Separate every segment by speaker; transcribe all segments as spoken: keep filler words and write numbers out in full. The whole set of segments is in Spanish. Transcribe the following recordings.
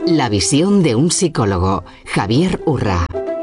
Speaker 1: La visión de un psicólogo, Javier Urra.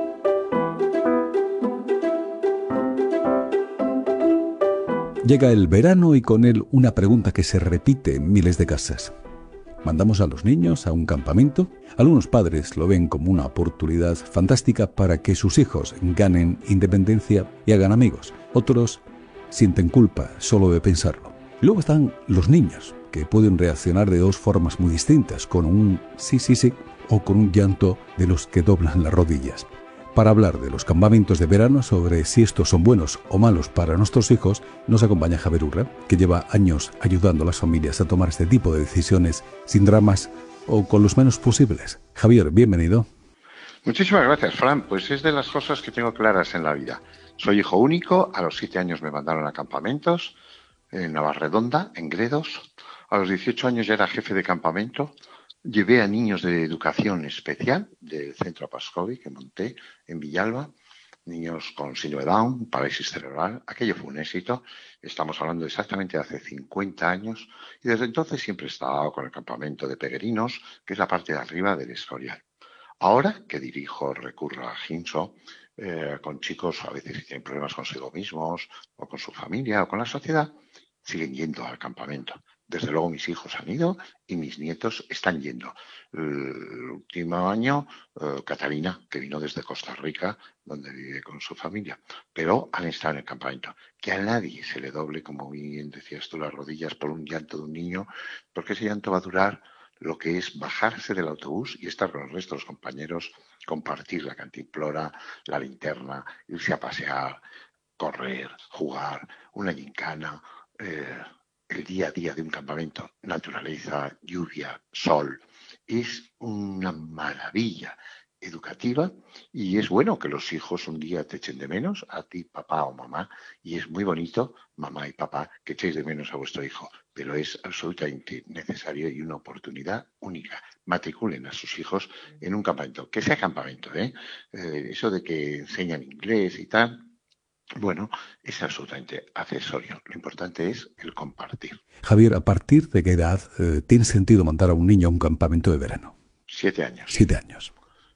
Speaker 2: Llega el verano y con él una pregunta que se repite en miles de casas. ¿Mandamos a los niños a un campamento? Algunos padres lo ven como una oportunidad fantástica para que sus hijos ganen independencia y hagan amigos. Otros sienten culpa solo de pensarlo. Y luego están los niños, que pueden reaccionar de dos formas muy distintas, con un sí, sí, sí o con un llanto de los que doblan las rodillas. Para hablar de los campamentos de verano, sobre si estos son buenos o malos para nuestros hijos, nos acompaña Javier Urra, que lleva años ayudando a las familias a tomar este tipo de decisiones sin dramas o con los menos posibles. Javier, bienvenido.
Speaker 3: Muchísimas gracias, Fran. Pues es de las cosas que tengo claras en la vida. Soy hijo único, a los siete años me mandaron a campamentos en Navarredonda, en Gredos. A los dieciocho años ya era jefe de campamento. Llevé a niños de educación especial del centro Pascovi que monté en Villalba, niños con síndrome de Down, parálisis cerebral. Aquello fue un éxito. Estamos hablando exactamente de hace cincuenta años y desde entonces siempre he estado con el campamento de Peregrinos, que es la parte de arriba del Escorial. Ahora que dirijo Recurro a Ginso, eh, con chicos a veces que tienen problemas consigo mismos o con su familia o con la sociedad, siguen yendo al campamento. Desde luego mis hijos han ido y mis nietos están yendo. El último año, eh, Catalina, que vino desde Costa Rica, donde vive con su familia, pero han estado en el campamento. Que a nadie se le doble, como bien decías tú, las rodillas por un llanto de un niño, porque ese llanto va a durar lo que es bajarse del autobús y estar con el resto de los compañeros, compartir la cantimplora, la linterna, irse a pasear, correr, jugar, una gincana, eh, el día a día de un campamento, naturaleza, lluvia, sol, es una maravilla educativa y es bueno que los hijos un día te echen de menos, a ti, papá o mamá, y es muy bonito, mamá y papá, que echéis de menos a vuestro hijo, pero es absolutamente necesario y una oportunidad única. Matriculen a sus hijos en un campamento, que sea campamento, ¿eh? Eh, eso de que enseñan inglés y tal, bueno, es absolutamente accesorio. Lo importante es el compartir.
Speaker 2: Javier, ¿a partir de qué edad eh, tiene sentido mandar a un niño a un campamento de verano?
Speaker 3: Siete años.
Speaker 2: Siete años.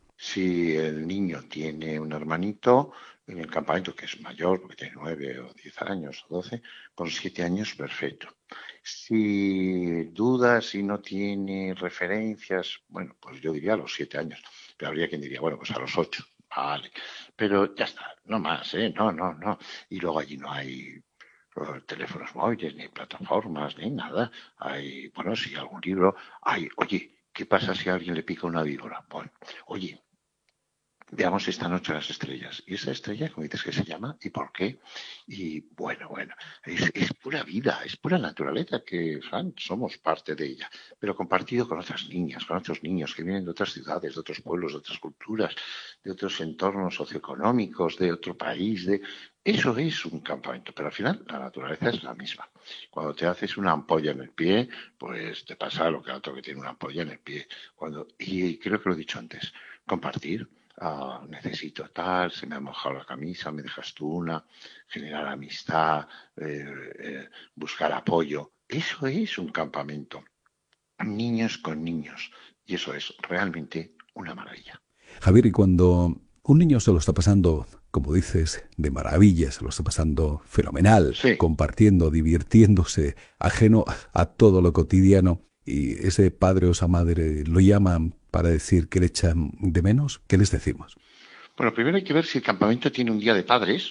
Speaker 3: Si el niño tiene un hermanito en el campamento que es mayor, porque tiene nueve o diez años o doce, con siete años, perfecto. Si duda, si no tiene referencias, bueno, pues yo diría a los siete años. Pero habría quien diría, bueno, pues a los ocho. Vale, pero ya está, no más, ¿eh? No, no, no. Y luego allí no hay uh, teléfonos móviles, ni plataformas, ni nada. Hay, bueno, sí, algún libro. Hay, oye, ¿qué pasa si a alguien le pica una víbora? Bueno, oye, veamos esta noche las estrellas. ¿Y esa estrella, cómo dices que se llama? ¿Y por qué? Y bueno, bueno, es, es pura vida, es pura naturaleza que, Fran, somos parte de ella. Pero compartido con otras niñas, con otros niños que vienen de otras ciudades, de otros pueblos, de otras culturas, de otros entornos socioeconómicos, de otro país, de... Eso es un campamento, pero al final la naturaleza es la misma. Cuando te haces una ampolla en el pie, pues te pasa lo que al otro que tiene una ampolla en el pie. Cuando... Y creo que lo he dicho antes, compartir. Uh, necesito tal, se me ha mojado la camisa, me dejas tú una, generar amistad, eh, eh, buscar apoyo. Eso es un campamento. Niños con niños. Y eso es realmente una maravilla.
Speaker 2: Javier, y cuando un niño se lo está pasando, como dices, de maravilla, se lo está pasando fenomenal,
Speaker 3: sí.
Speaker 2: compartiendo, divirtiéndose, ajeno a todo lo cotidiano, y ese padre o esa madre lo llaman para decir que le echan de menos, ¿qué les decimos?
Speaker 3: Bueno, primero hay que ver si el campamento tiene un día de padres,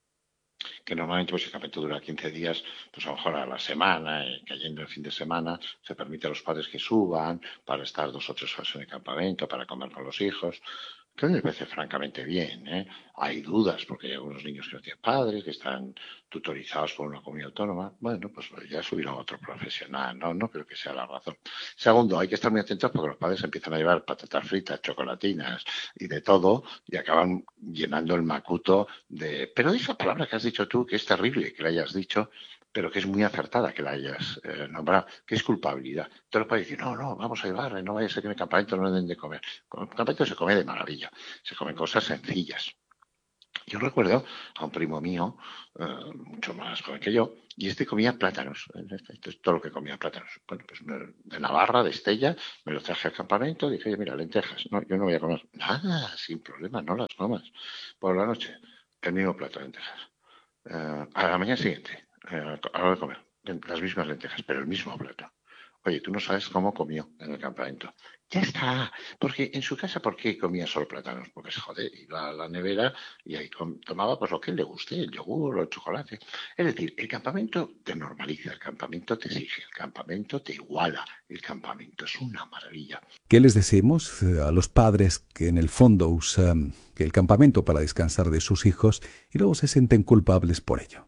Speaker 3: que normalmente pues el campamento dura quince días, pues a lo mejor a la semana, eh, cayendo el fin de semana, se permite a los padres que suban para estar dos o tres horas en el campamento, para comer con los hijos. Que me parece francamente bien, ¿eh? Hay dudas porque hay algunos niños que no tienen padres, que están tutorizados por una comunidad autónoma. Bueno, pues ya subirá otro profesional, ¿no? No creo que sea la razón. Segundo, hay que estar muy atentos porque los padres empiezan a llevar patatas fritas, chocolatinas y de todo y acaban llenando el macuto de... Pero esa palabra que has dicho tú, que es terrible que la hayas dicho, pero que es muy acertada que la hayas eh, nombrado, que es culpabilidad. Te lo puedes decir, no, no, vamos a llevar, no vaya a ser que en el campamento no den de comer. En el campamento se come de maravilla, se comen cosas sencillas. Yo recuerdo a un primo mío, eh, mucho más joven que yo, y este comía plátanos. Esto es todo lo que comía, plátanos. Bueno, pues de Navarra, de Estella, me los traje al campamento, dije, oye, mira, lentejas. No, yo no voy a comer nada, sin problema, no las comas. Por la noche, el mismo plato de lentejas. Eh, a la mañana siguiente, eh, a la hora de comer, las mismas lentejas, pero el mismo plato. Oye, tú no sabes cómo comió en el campamento. Ya está, porque en su casa, ¿por qué comía solo plátanos? Porque se jode, iba a la nevera y ahí tomaba pues lo que le guste, el yogur o el chocolate. Es decir, el campamento te normaliza, el campamento te exige, el campamento te iguala, el campamento es una maravilla.
Speaker 2: ¿Qué les decimos a los padres que en el fondo usan el campamento para descansar de sus hijos y luego se sienten culpables por ello?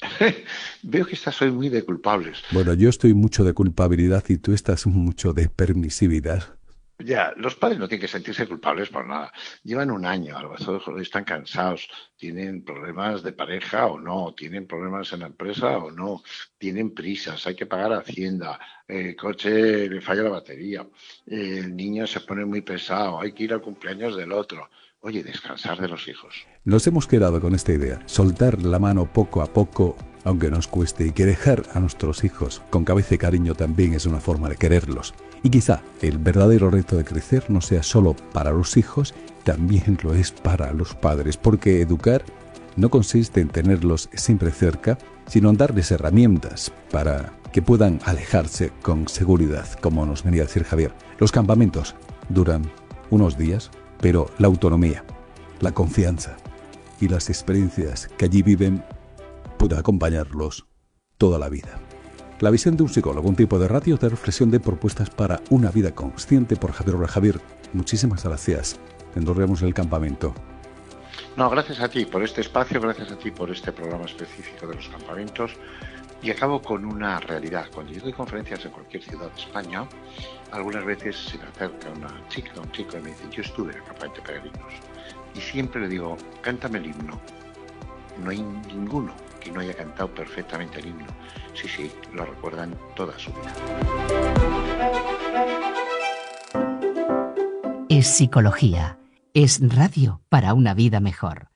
Speaker 3: Veo que estás hoy muy de culpables.
Speaker 2: Bueno, yo estoy mucho de culpabilidad y tú estás mucho de permisividad.
Speaker 3: Ya, los padres no tienen que sentirse culpables por nada. Llevan un año, a lo mejor están cansados, tienen problemas de pareja o no, tienen problemas en la empresa o no, tienen prisas, hay que pagar Hacienda, el coche le falla la batería, el niño se pone muy pesado, hay que ir al cumpleaños del otro. Oye, descansar de los hijos.
Speaker 2: Nos hemos quedado con esta idea, soltar la mano poco a poco, aunque nos cueste, y que dejar a nuestros hijos con cabeza y cariño también es una forma de quererlos. Y quizá el verdadero reto de crecer no sea solo para los hijos, también lo es para los padres, porque educar no consiste en tenerlos siempre cerca, sino en darles herramientas para que puedan alejarse con seguridad, como nos venía a decir Javier. Los campamentos duran unos días, pero la autonomía, la confianza y las experiencias que allí viven pueden acompañarlos toda la vida. La visión de un psicólogo, un tipo de radio de reflexión de propuestas para una vida consciente por Javier Urra. Javier, muchísimas gracias. Endorreamos el campamento.
Speaker 3: No, gracias a ti por este espacio, gracias a ti por este programa específico de los campamentos. Y acabo con una realidad. Cuando yo doy conferencias en cualquier ciudad de España, algunas veces se me acerca una chica, un chico y me dice, yo estuve en el campamento de peregrinos. Y siempre le digo, cántame el himno. No hay ninguno que no haya cantado perfectamente el himno. Sí, sí, lo recuerdan toda su vida.
Speaker 1: Es psicología. Es radio para una vida mejor.